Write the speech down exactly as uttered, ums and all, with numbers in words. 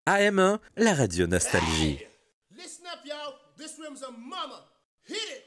A M un, la radio nostalgie. Listen up, y'all. This room's a mama. Hit it.